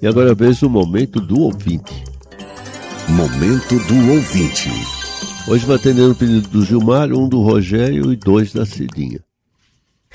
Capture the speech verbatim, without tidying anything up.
E agora vejo o momento do ouvinte. Momento do ouvinte. Hoje vai atendendo o pedido do Gilmar, um do Rogério e dois da Cidinha.